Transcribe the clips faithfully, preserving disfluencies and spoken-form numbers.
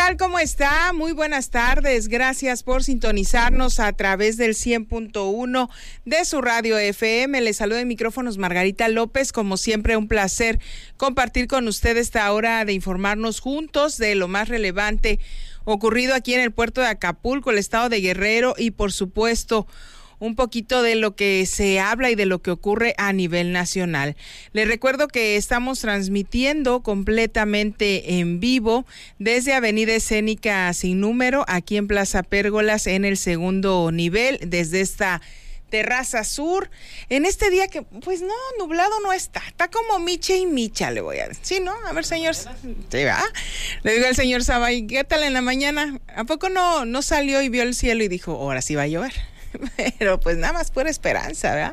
tal? ¿Cómo está? Muy buenas tardes. Gracias por sintonizarnos a través del cien punto uno de su radio F M. Les saluda en micrófonos Margarita López. Como siempre, un placer compartir con usted esta hora de informarnos juntos de lo más relevante ocurrido aquí en el puerto de Acapulco, el estado de Guerrero y, por supuesto, un poquito de lo que se habla y de lo que ocurre a nivel nacional. Les recuerdo que estamos transmitiendo completamente en vivo desde Avenida Escénica Sin Número, aquí en Plaza Pérgolas, en el segundo nivel, desde esta terraza sur, en este día que, pues no, nublado no está, está como micha y micha, le voy a decir, ¿sí, no? A ver, señor, ¿sí va? Le digo al señor Sabay, ¿qué tal en la mañana? ¿A poco no, no salió y vio el cielo y dijo, ahora sí va a llover? Pero pues nada más pura esperanza, ¿verdad?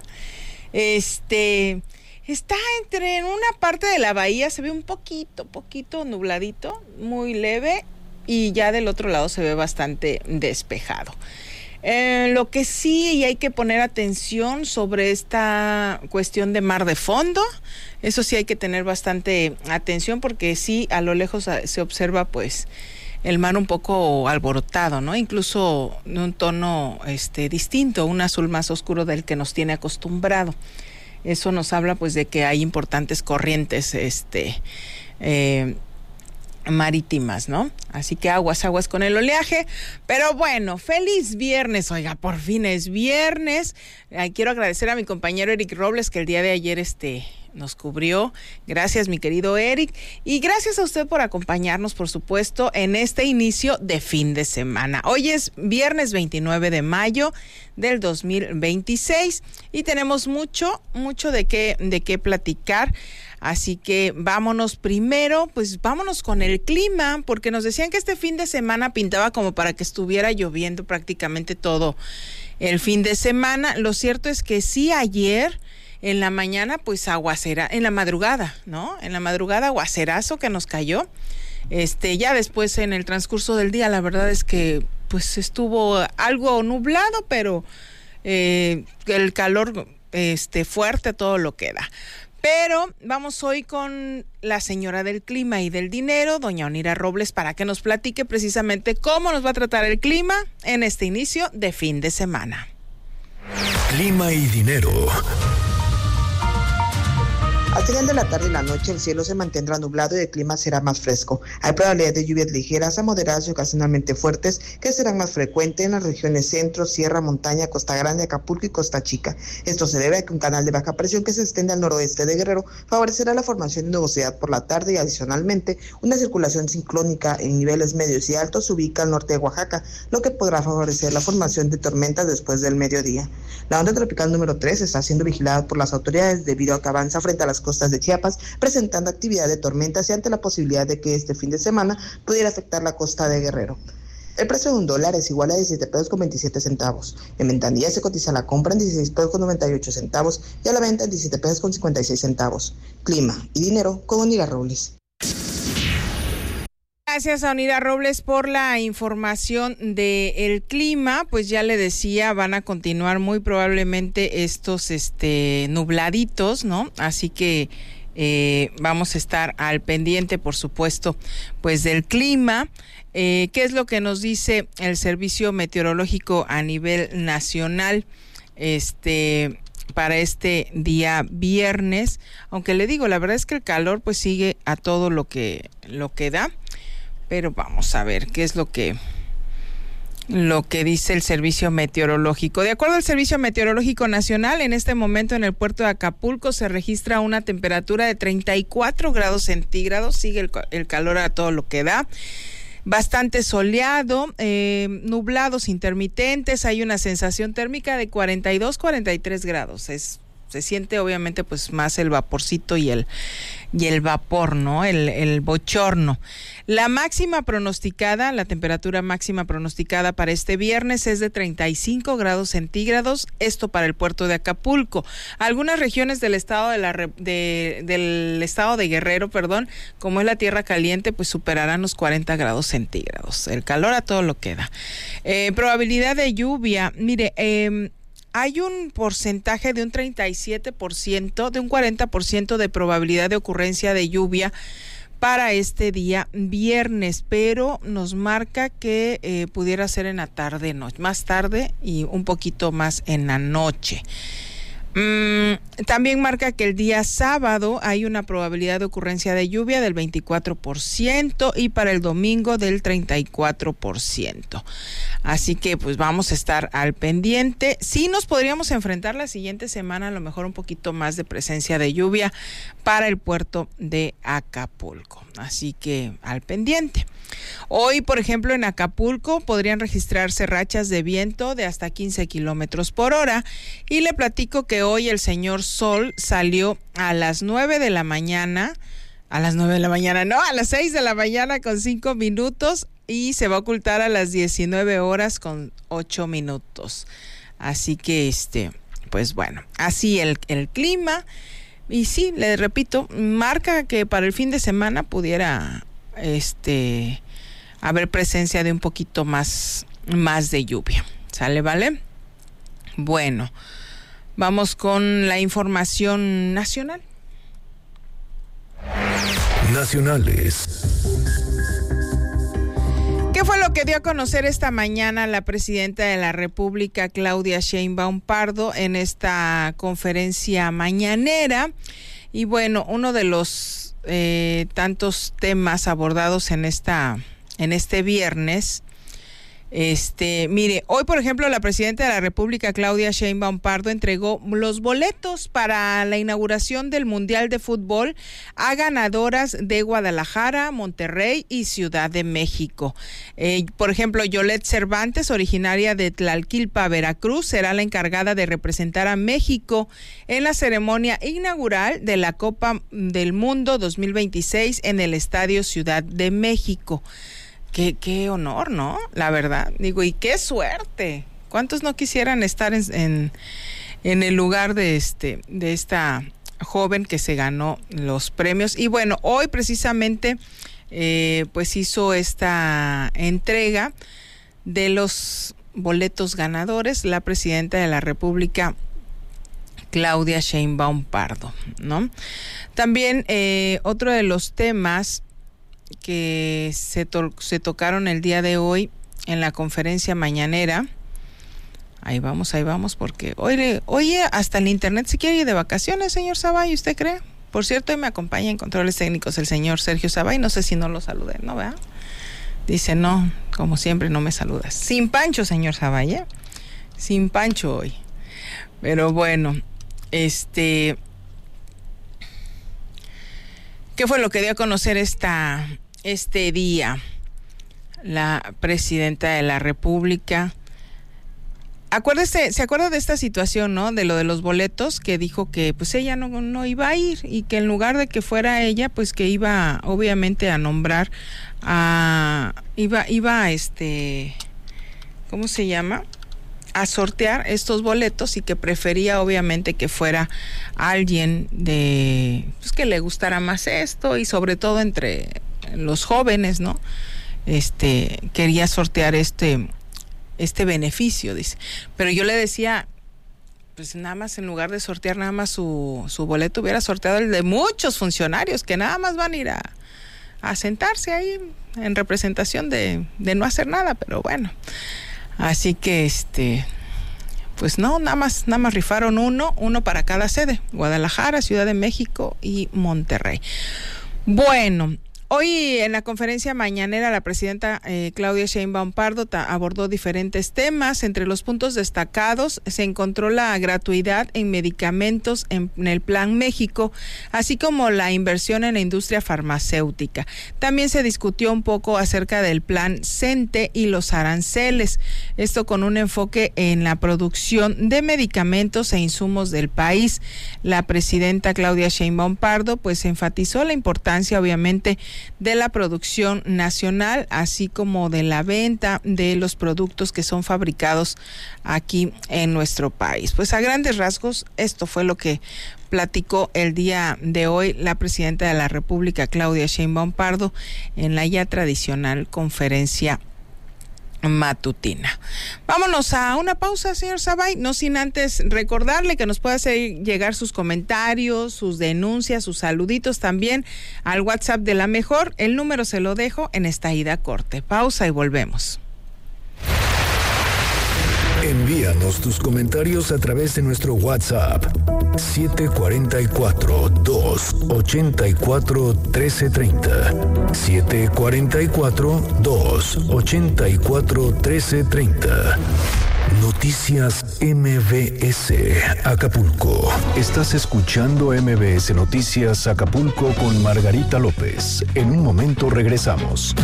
Este, está entre en una parte de la bahía, se ve un poquito, poquito nubladito, muy leve, y ya del otro lado se ve bastante despejado. Eh, lo que sí, y hay que poner atención sobre esta cuestión de mar de fondo, eso sí hay que tener bastante atención, porque sí, a lo lejos se observa pues el mar un poco alborotado, ¿no? Incluso de un tono este distinto, un azul más oscuro del que nos tiene acostumbrado. Eso nos habla pues de que hay importantes corrientes este eh, marítimas, ¿no? Así que aguas, aguas con el oleaje. Pero bueno, feliz viernes, oiga, por fin es viernes. Ay, quiero agradecer a mi compañero Eric Robles, que el día de ayer este nos cubrió. Gracias, mi querido Eric. Y gracias a usted por acompañarnos, por supuesto, en este inicio de fin de semana. Hoy es viernes veintinueve de mayo del dos mil veintiséis y tenemos mucho, mucho de qué, de qué platicar. Así que vámonos primero, pues vámonos con el clima, porque nos decían que este fin de semana pintaba como para que estuviera lloviendo prácticamente todo el fin de semana. Lo cierto es que sí, ayer en la mañana, pues aguacera, en la madrugada, ¿no? En la madrugada aguacerazo que nos cayó. Este, ya después en el transcurso del día, la verdad es que pues estuvo algo nublado, pero eh, el calor este fuerte, todo lo que da. Pero vamos hoy con la señora del clima y del dinero, doña Onira Robles, para que nos platique precisamente cómo nos va a tratar el clima en este inicio de fin de semana. Clima y dinero. Al final de la tarde y la noche el cielo se mantendrá nublado y el clima será más fresco. Hay probabilidad de lluvias ligeras a moderadas y ocasionalmente fuertes que serán más frecuentes en las regiones centro, sierra, montaña, Costa Grande, Acapulco y Costa Chica. Esto se debe a que un canal de baja presión que se extiende al noroeste de Guerrero favorecerá la formación de nubosidad por la tarde y adicionalmente una circulación ciclónica en niveles medios y altos se ubica al norte de Oaxaca, lo que podrá favorecer la formación de tormentas después del mediodía. La onda tropical número tres está siendo vigilada por las autoridades debido a que avanza frente a las costas de Chiapas, presentando actividad de tormentas y ante la posibilidad de que este fin de semana pudiera afectar la costa de Guerrero. El precio de un dólar es igual a diecisiete pesos con veintisiete centavos. En ventanilla se cotiza la compra en dieciséis pesos con noventa y ocho centavos y a la venta en diecisiete pesos con cincuenta y seis centavos. Clima y dinero con Onira Robles. Gracias a Onira Robles por la información del clima. Pues ya le decía, van a continuar muy probablemente estos este nubladitos, ¿no? Así que eh, vamos a estar al pendiente, por supuesto, pues del clima. Eh, ¿Qué es lo que nos dice el Servicio Meteorológico a nivel nacional este para este día viernes? Aunque le digo, la verdad es que el calor pues sigue a todo lo que lo que da. Pero vamos a ver qué es lo que lo que dice el Servicio Meteorológico. De acuerdo al Servicio Meteorológico Nacional, en este momento en el puerto de Acapulco se registra una temperatura de treinta y cuatro grados centígrados, sigue el, el calor a todo lo que da. Bastante soleado, eh, nublados intermitentes, hay una sensación térmica de cuarenta y dos, cuarenta y tres grados. Es se siente obviamente pues más el vaporcito y el y el vapor, ¿no? El, el bochorno. La máxima pronosticada, la temperatura máxima pronosticada para este viernes es de treinta y cinco grados centígrados, esto para el puerto de Acapulco. Algunas regiones del estado de la de, del estado de Guerrero, perdón, como es la Tierra Caliente, pues superarán los cuarenta grados centígrados. El calor a todo lo que da. Eh, probabilidad de lluvia, mire, eh, hay un porcentaje de un treinta y siete por ciento, de un cuarenta por ciento de probabilidad de ocurrencia de lluvia para este día viernes, pero nos marca que eh, pudiera ser en la tarde, no, más tarde y un poquito más en la noche. Mm, también marca que el día sábado hay una probabilidad de ocurrencia de lluvia del veinticuatro por ciento y para el domingo del treinta y cuatro por ciento. Así que pues vamos a estar al pendiente. Sí nos podríamos enfrentar la siguiente semana a lo mejor un poquito más de presencia de lluvia para el puerto de Acapulco. Así que al pendiente. Hoy, por ejemplo, en Acapulco podrían registrarse rachas de viento de hasta quince kilómetros por hora. Y le platico que hoy el señor Sol salió a las nueve de la mañana, a las nueve de la mañana, no, a las seis de la mañana con cinco minutos y se va a ocultar a las diecinueve horas con ocho minutos. Así que, este, pues bueno, así el, el clima. Y sí, le repito, marca que para el fin de semana pudiera este haber presencia de un poquito más, más de lluvia. ¿Sale, vale? Bueno, vamos con la información nacional. Nacionales. ¿Qué fue lo que dio a conocer esta mañana la presidenta de la República, Claudia Sheinbaum Pardo, en esta conferencia mañanera? Y bueno, uno de los eh, tantos temas abordados en esta, en este viernes. Este, mire, hoy por ejemplo la presidenta de la República, Claudia Sheinbaum Pardo, entregó los boletos para la inauguración del Mundial de Fútbol a ganadoras de Guadalajara, Monterrey y Ciudad de México. Eh, por ejemplo, Yolette Cervantes, originaria de Tlalquilpa, Veracruz, será la encargada de representar a México en la ceremonia inaugural de la Copa del Mundo dos mil veintiséis en el Estadio Ciudad de México. Qué, qué honor, ¿no? La verdad. Digo, y qué suerte. ¿Cuántos no quisieran estar en, en, en el lugar de este, de esta joven que se ganó los premios? Y bueno, hoy precisamente eh, pues hizo esta entrega de los boletos ganadores la presidenta de la República, Claudia Sheinbaum Pardo, ¿no? También eh, otro de los temas que se, to- se tocaron el día de hoy en la conferencia mañanera. Ahí vamos, ahí vamos, porque hoy, hoy hasta el internet se quiere ir de vacaciones, señor Sabay, ¿usted cree? Por cierto, hoy me acompaña en controles técnicos el señor Sergio Sabay, no sé si no lo saludé, ¿no? ¿Verdad? Dice, no, como siempre no me saludas. Sin Pancho, señor Sabay, ¿eh? Sin Pancho hoy. Pero bueno, este... ¿qué fue lo que dio a conocer esta, este día la presidenta de la República? Acuérdese, ¿se acuerda de esta situación, no? De lo de los boletos, que dijo que pues ella no, no iba a ir y que en lugar de que fuera ella, pues que iba obviamente a nombrar a, iba, iba a este, ¿cómo se llama? A sortear estos boletos y que prefería obviamente que fuera alguien de pues que le gustara más esto y sobre todo entre los jóvenes, ¿no? Este quería sortear este este beneficio, dice. Pero yo le decía, pues nada más en lugar de sortear nada más su, su boleto, hubiera sorteado el de muchos funcionarios que nada más van a ir a, a sentarse ahí en representación de, de no hacer nada, pero bueno. Así que este pues no, nada más, nada más rifaron uno, uno para cada sede, Guadalajara, Ciudad de México y Monterrey. Bueno, hoy en la conferencia mañanera la presidenta eh, Claudia Sheinbaum Pardo ta- abordó diferentes temas. Entre los puntos destacados se encontró la gratuidad en medicamentos en, en el Plan México, así como la inversión en la industria farmacéutica. También se discutió un poco acerca del Plan CENTE y los aranceles, esto con un enfoque en la producción de medicamentos e insumos del país. La presidenta Claudia Sheinbaum Pardo pues enfatizó la importancia obviamente de la producción nacional, así como de la venta de los productos que son fabricados aquí en nuestro país. Pues a grandes rasgos, esto fue lo que platicó el día de hoy la presidenta de la República, Claudia Sheinbaum Pardo, en la ya tradicional conferencia matutina. Vámonos a una pausa, señor Zabay, no sin antes recordarle que nos puede hacer llegar sus comentarios, sus denuncias, sus saluditos también al WhatsApp de La Mejor. El número se lo dejo en esta ida a corte. Pausa y volvemos. Envíanos tus comentarios a través de nuestro WhatsApp siete cuatro cuatro, dos ocho cuatro, uno tres tres cero. siete cuatro cuatro, dos ocho cuatro, uno tres tres cero. Noticias M B S Acapulco. Estás escuchando M B S Noticias Acapulco con Margarita López. En un momento regresamos.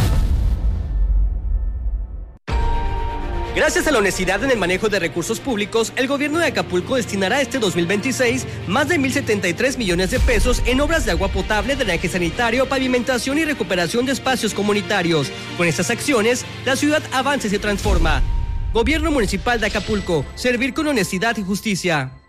Gracias a la honestidad en el manejo de recursos públicos, el gobierno de Acapulco destinará este dos mil veintiséis más de mil setenta y tres millones de pesos en obras de agua potable, drenaje sanitario, pavimentación y recuperación de espacios comunitarios. Con estas acciones, la ciudad avanza y se transforma. Gobierno Municipal de Acapulco, servir con honestidad y justicia.